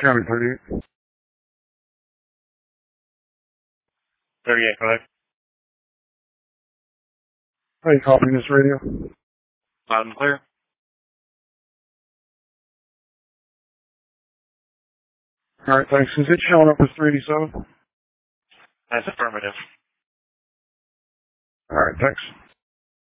County 38. 38, go ahead. Hey, copy this radio. Loud and clear. Alright, thanks. Is it showing up as 387? That's affirmative. Alright, thanks.